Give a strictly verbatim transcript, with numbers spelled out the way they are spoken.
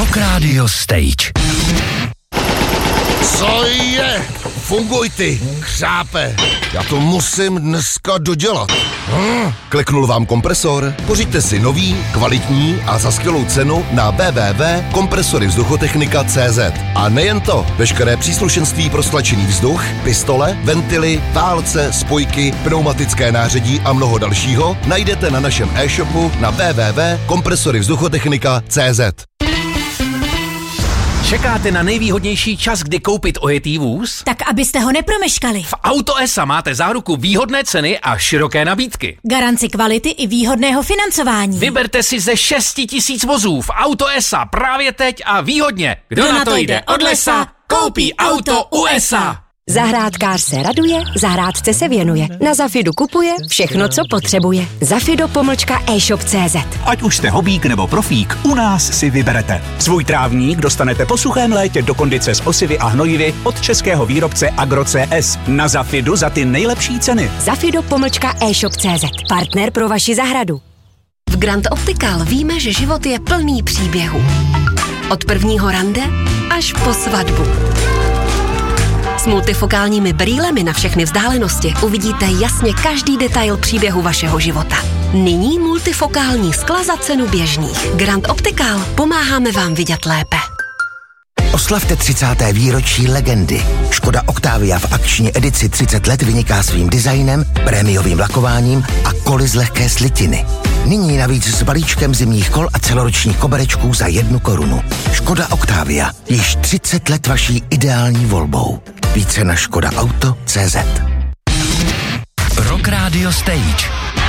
Rock Radio Stage. Co je? Funguj ty, křápe. Já to musím dneska dodělat. Hm. Kliknul vám kompresor? Pořiďte si nový, kvalitní a za skvělou cenu na w w w tečka kompresory vzduchotechnika tečka c z. A nejen to, veškeré příslušenství pro stlačený vzduch, pistole, ventily, válce, spojky, pneumatické nářadí a mnoho dalšího najdete na našem e-shopu na w w w tečka kompresory vzduchotechnika tečka c z. Čekáte na nejvýhodnější čas, kdy koupit ojetý vůz? Tak abyste ho nepromeškali. V Auto es a máte záruku výhodné ceny a široké nabídky. Garanci kvality i výhodného financování. Vyberte si ze šesti tisíc vozů v Auto es a právě teď a výhodně. Kdo, Kdo na to jde od lesa, koupí auto u es a. Zahrádkář se raduje, zahrádce se věnuje. Na Zafidu kupuje všechno, co potřebuje. Zafido pomlčka e-shop tečka c z. Ať už jste hobík nebo profík, u nás si vyberete. Svůj trávník dostanete po suchém létě do kondice s osivy a hnojivy od českého výrobce Agro C S. Na Zafidu za ty nejlepší ceny. Zafido pomlčka e-shop tečka c z. Partner pro vaši zahradu. V Grand Optical víme, že život je plný příběhů. Od prvního rande až po svatbu. S multifokálními brýlemi na všechny vzdálenosti uvidíte jasně každý detail příběhu vašeho života. Nyní multifokální skla za cenu běžných. Grand Optical, pomáháme vám vidět lépe. Oslavte třicáté výročí legendy. Škoda Octavia v akční edici třicet let vyniká svým designem, prémiovým lakováním a koly z lehké slitiny. Nyní navíc s balíčkem zimních kol a celoročních koberečků za jednu korunu. Škoda Octavia. Již třicet let vaší ideální volbou. Více na škoda auto tečka c z. Rock Radio Stage.